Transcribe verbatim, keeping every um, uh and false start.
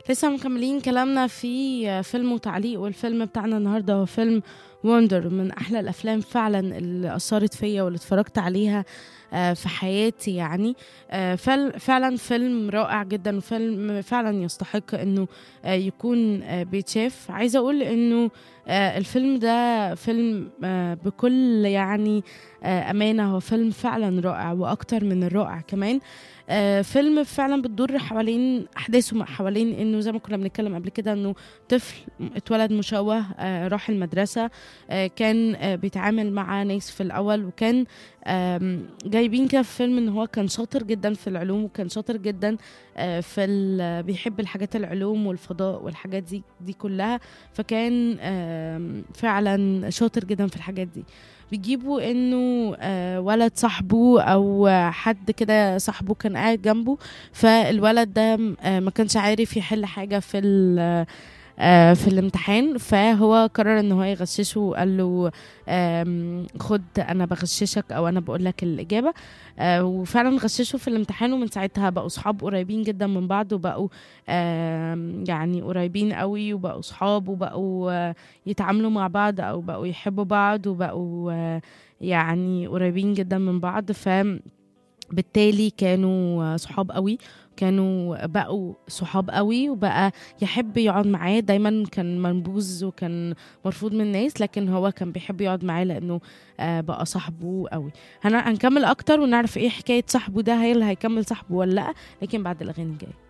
لسه مكملين كلامنا في فيلم وتعليق، والفيلم بتاعنا النهارده هو فيلم وندر، من احلى الافلام فعلا اللي اثرت فيا واللي اتفرجت عليها آه، في حياتي يعني. آه، فل- فعلا فيلم رائع جدا، وفيلم فعلا يستحق انه آه، يكون آه، بيتشاف. عايزه اقول انه آه، الفيلم ده فيلم آه، بكل يعني آه، امانه، هو فيلم فعلا رائع واكتر من الرائع كمان. آه، فيلم فعلا بتدور حوالين احداثه حوالين انه زي ما كنا بنتكلم قبل كده، انه طفل اتولد مشوه، آه، راح المدرسه، آه، كان آه، بيتعامل مع ناس في الاول، وكان آم، جايبين كده في فيلم ان هو كان شاطر جدا في العلوم، وكان شاطر جدا آه، في ال- بيحب الحاجات العلوم والفضاء والحاجات دي دي كلها. فكان آم، فعلا شاطر جدا في الحاجات دي. بيجيبوا انه آه، ولد صاحبه او آه، حد كده صاحبه كان قاعد جنبه، فالولد ده آه، ما كانش عارف يحل حاجة في ال- آه، في الامتحان، فهو قرر ان هو يغششه، وقال له آم، خد انا بغششك او انا بقول لك الاجابه. آه، وفعلا غششه في الامتحان، ومن ساعتها بقوا صحاب قريبين جدا من بعض، وبقوا آم، يعني قريبين قوي، وبقوا صحاب، وبقوا آه، يتعاملوا مع بعض، او بقوا يحبوا بعض، وبقوا آه، يعني قريبين جدا من بعض. ف بالتالي كانوا صحاب قوي، كانوا بقوا صحاب قوي، وبقى يحب يقعد معاه دايما. كان منبوذ وكان مرفوض من الناس، لكن هو كان بيحب يقعد معاه لانه آه، بقى صاحبه قوي. هن- هنكمل اكتر ونعرف ايه حكاية صاحبه ده، هل هيكمل صاحبه ولا لا، لكن بعد الاغاني الجاية.